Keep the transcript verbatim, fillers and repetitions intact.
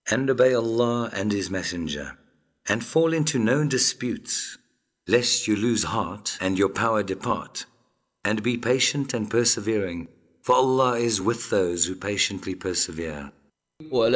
and obey Allah and His Messenger, and fall into no disputes, lest you lose heart and your power depart, and be patient and persevering, for Allah is with those who patiently persevere.